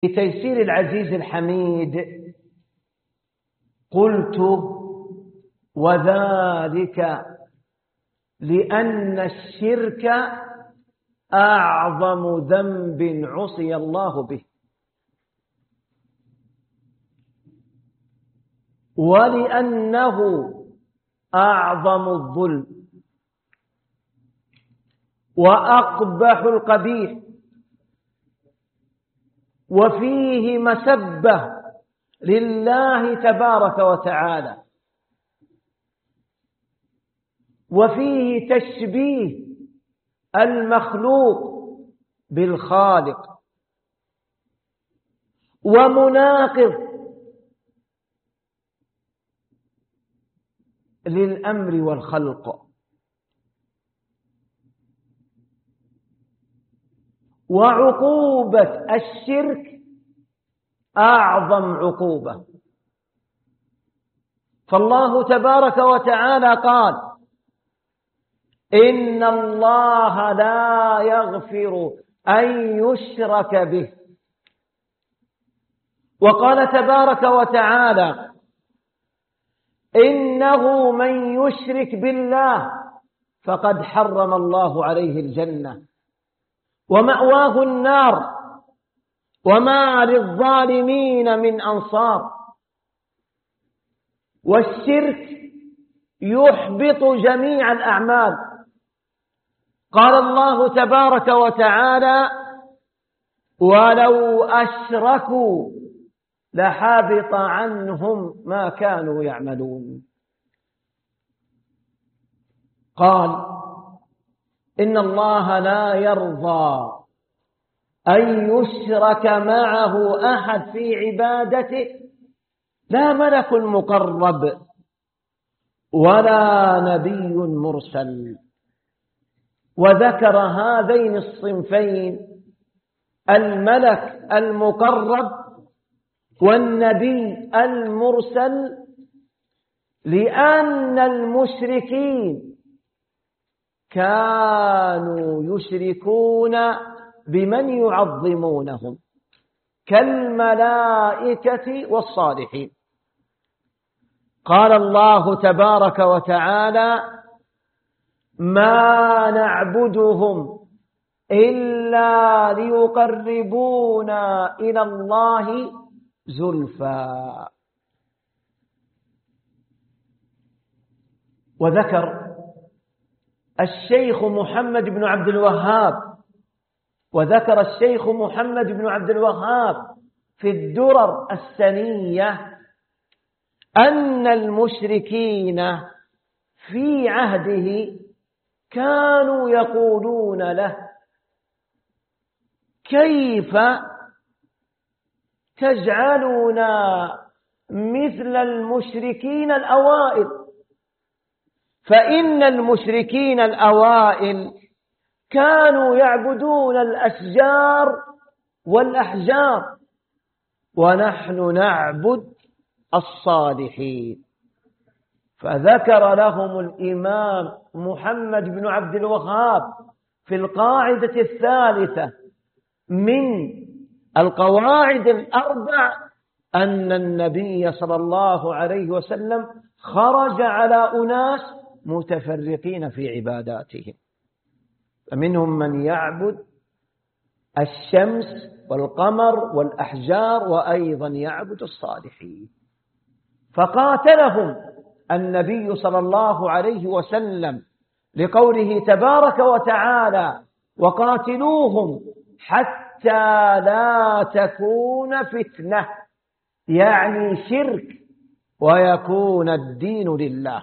في تيسير العزيز الحميد قلت: وذلك لأن الشرك أعظم ذنب عصي الله به، ولأنه أعظم الظلم وأقبح القبيح، وفيه مسبة لله تبارك وتعالى، وفيه تشبيه المخلوق بالخالق، ومناقض للأمر والخلق، وعقوبة الشرك أعظم عقوبة. فالله تبارك وتعالى قال: إن الله لا يغفر أن يشرك به. وقال تبارك وتعالى: إنه من يشرك بالله فقد حرم الله عليه الجنة ومأواه النار وما للظالمين من أنصار. والشرك يحبط جميع الأعمال. قال الله تبارك وتعالى: ولو أشركوا لحبط عنهم ما كانوا يعملون. قال: إن الله لا يرضى أن يشرك معه أحد في عبادته، لا ملك مقرب ولا نبي مرسل. وذكر هذين الصنفين، الملك المقرب والنبي المرسل، لأن المشركين كانوا يشركون بمن يعظمونهم كالملائكة والصالحين. قال الله تبارك وتعالى: ما نعبدهم إلا ليقربونا إلى الله زلفى. وذكر الشيخ محمد بن عبد الوهاب في الدرر السنية أن المشركين في عهده كانوا يقولون له: كيف تجعلنا مثل المشركين الأوائل؟ فإن المشركين الأوائل كانوا يعبدون الأشجار والأحجار، ونحن نعبد الصالحين. فذكر لهم الإمام محمد بن عبد الوهاب في القاعدة الثالثة من القواعد الأربع أن النبي صلى الله عليه وسلم خرج على أناس متفرقين في عباداتهم، فمنهم من يعبد الشمس والقمر والأحجار، وأيضا يعبد الصالحين. فقاتلهم النبي صلى الله عليه وسلم لقوله تبارك وتعالى: وقاتلوهم حتى لا تكون فتنة، يعني شرك، ويكون الدين لله.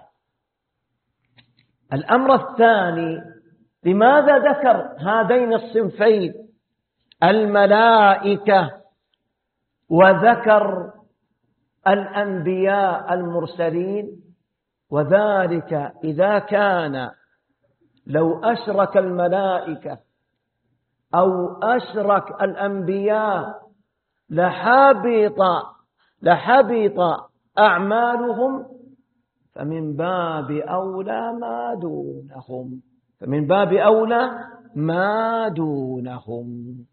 الأمر الثاني، لماذا ذكر هذين الصنفين الملائكة وذكر الأنبياء المرسلين؟ وذلك إذا كان لو أشرك الملائكة أو أشرك الأنبياء لحبط أعمالهم، فمن باب أولى ما دونهم.